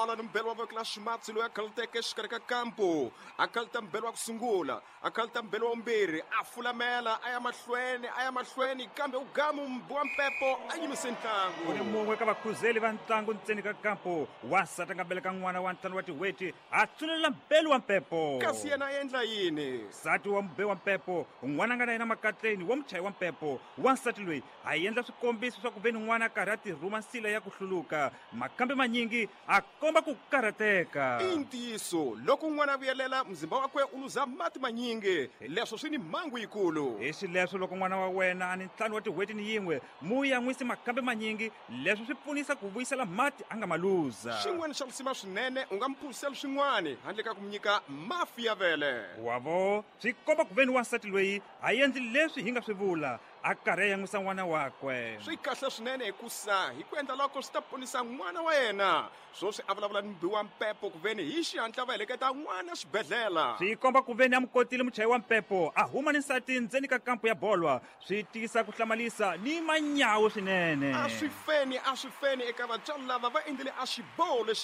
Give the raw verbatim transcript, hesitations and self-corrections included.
vulavula ni mbhelo wa vekela ximatsi loyi a khaluteke exikarhi ka kampo a khaluta mbhelo wa ku sungula a khaluta mbhelo wavumbirhi a fulamela a ya mahlweni a ya mahlweni kambe ugamu mbi wa mpepo a yimise ntlangu. Ku ni mun'we ka vakhuzeli va ntlangu ntseni ka kampo wansati a nga beleka n'wana wa ntlhanu wa tiweti a tsulela mbhelo wa mpepo. Kasi yena a endla yini? Nsati wa mbe wa mpepo n'wana a nga na yena makatleni wa muchayi wa mpepo wansati loyi a endla swikombiso swa ku veni n'wana a karhi a tirhuma nsila ya ku hluluka makambe manyingi a komba ku karhateka. I ntiyiso loko n'wana a vuyelela mzimba wakwe u luza mati manyingi leswo swi ni mhangu yikulu. Hi xileswo loko n'wana wa wena a ni ntlhanu wa tiweti ni yin'we mu ya n'wisi makambe manyingi leswi swi pfunisa ku vuyisela mati a nga ma luza. Xin'wana xa lusima swinene u nga mphurisela swin'wana handle ka ku mi nyika mafi ya vele. Wavo swi komba ku veni wansati loyi a endli leswi hi nga swi vula a karhi a yan'wisa n'wana wakwe. Swi kahle swinene hikusa hi ku endla loko swi ta ponisa n'wana wa yena swoswi a vulavula ni mbi wa mpepo ku veni hi xihatla va heleketa n'wana xibedhlela. Swi komba ku veni a mu kotile muchayi wa mpepo a huma ni nsati ndzeni ka kampo ya bolwa swi tiyisa ku hlamalisa ni manyawu swinene. A swi feni a swi feni eka vatswari lava va endlile a xiboho lexi